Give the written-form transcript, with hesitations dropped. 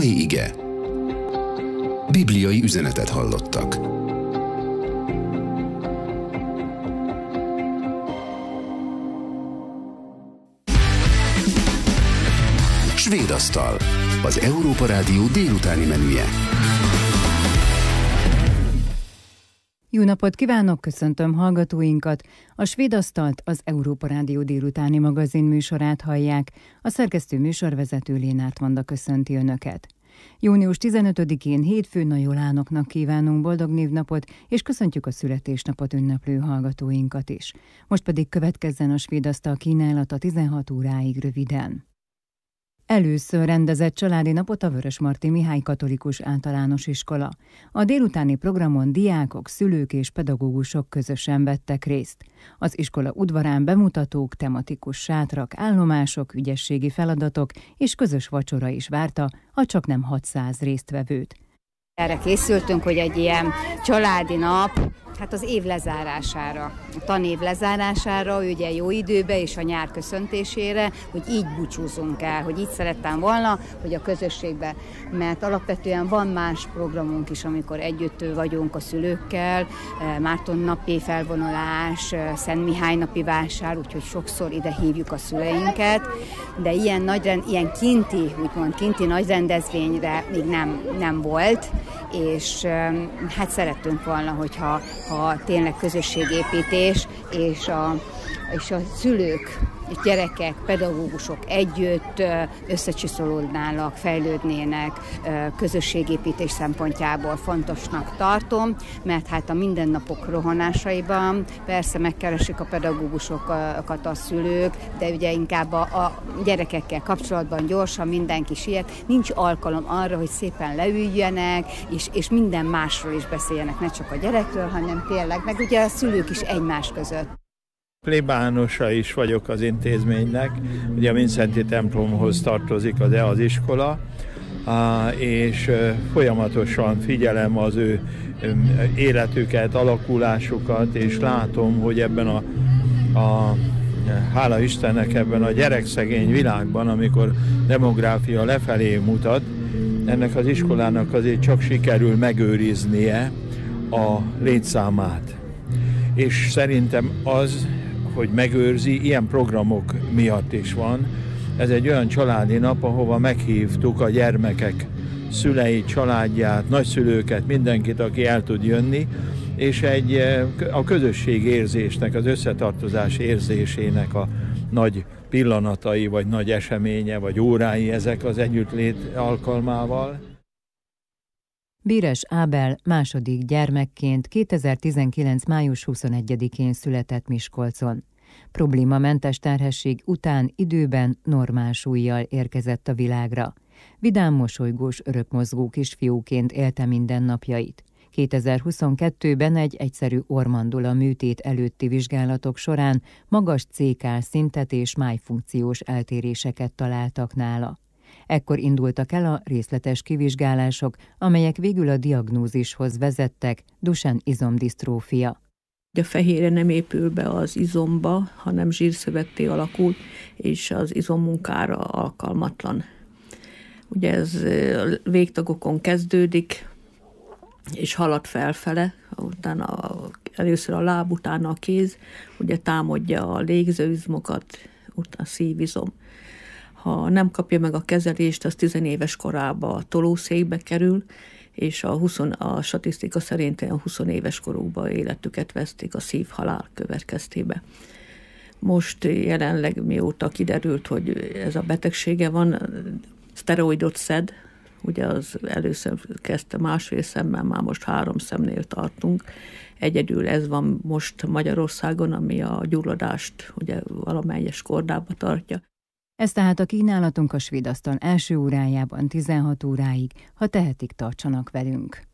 Mai ige. Bibliai üzenetet hallottak. Svédasztal, az Európa Rádió délutáni menüje. Jó napot kívánok, köszöntöm hallgatóinkat! A Svédasztalt, az Európa Rádió délutáni magazin műsorát hallják. A szerkesztő műsorvezető Lénárt Vanda köszönti Önöket. Június 15-én hétfőn a Jolánoknak kívánunk boldog névnapot, és köszöntjük a születésnapot ünneplő hallgatóinkat is. Most pedig következzen a Svédasztal kínálata 16 óráig röviden. Először rendezett családi napot a Vörösmarty Mihály Katolikus Általános Iskola. A délutáni programon diákok, szülők és pedagógusok közösen vettek részt. Az iskola udvarán bemutatók, tematikus sátrak, állomások, ügyességi feladatok és közös vacsora is várta a csaknem 600 résztvevőt. Erre készültünk, hogy egy ilyen családi nap, hát az év lezárására, a tanév lezárására, ugye jó időbe és a nyár köszöntésére, hogy így búcsúzunk el, hogy így szerettem volna, hogy a közösségben, mert alapvetően van más programunk is, amikor együtt vagyunk a szülőkkel, Márton napi felvonulás, Szent Mihály napi vásár, úgyhogy sokszor ide hívjuk a szüleinket, de ilyen kinti nagy rendezvényre még nem volt, és hát szerettünk volna, hogyha tényleg közösségépítés, és a szülők, gyerekek, pedagógusok együtt összecsiszolódnának, fejlődnének, közösségépítés szempontjából fontosnak tartom, mert hát a mindennapok rohanásaiban persze megkeresik a pedagógusokat a szülők, de ugye inkább a gyerekekkel kapcsolatban gyorsan mindenki siet, nincs alkalom arra, hogy szépen leüljenek, és minden másról is beszéljenek, ne csak a gyerekről, hanem tényleg, meg ugye a szülők is egymás között. Plébánosa is vagyok az intézménynek, ugye a Vincenti templomhoz tartozik az iskola, és folyamatosan figyelem az ő életüket, alakulásukat, és látom, hogy ebben hála Istennek ebben a gyerekszegény világban, amikor demográfia lefelé mutat, ennek az iskolának azért csak sikerül megőriznie a létszámát. És szerintem az, hogy megőrzi, ilyen programok miatt is van. Ez egy olyan családi nap, ahova meghívtuk a gyermekek szüleit, családját, nagyszülőket, mindenkit, aki el tud jönni, és a közösség érzésnek, az összetartozás érzésének a nagy pillanatai, vagy nagy eseménye, vagy órái ezek az együttlét alkalmával. Bíres Ábel második gyermekként 2019. május 21-én született Miskolcon. Problémamentes terhesség után időben normál súllyal érkezett a világra. Vidám, mosolygós, örökmozgó kisfiúként élte mindennapjait. 2022-ben egy egyszerű orrmandula műtét előtti vizsgálatok során magas CK szintet és májfunkciós eltéréseket találtak nála. Ekkor indultak el a részletes kivizsgálások, amelyek végül a diagnózishoz vezettek, Duchenne izomdisztrófia. A fehérje nem épül be az izomba, hanem zsírszövetté alakul, és az izommunkára alkalmatlan. Ugye ez végtagokon kezdődik, és halad felfele, utána először a láb, utána a kéz, ugye támadja a légzőizmokat, utána a szívizom. Ha nem kapja meg a kezelést, az 10 éves korában a tolószékbe kerül, és a statisztika szerint a 20 éves korukban életüket vesztik a szívhalál következtében. Most jelenleg mióta kiderült, hogy ez a betegsége van, szteroidot szed, ugye az először kezdte másfél szemmel, már most 3 szemnél tartunk. Egyedül ez van most Magyarországon, ami a gyulladást ugye valamelyes kordába tartja. Ez tehát a kínálatunk a Svédasztal első órájában 16 óráig, ha tehetik, tartsanak velünk.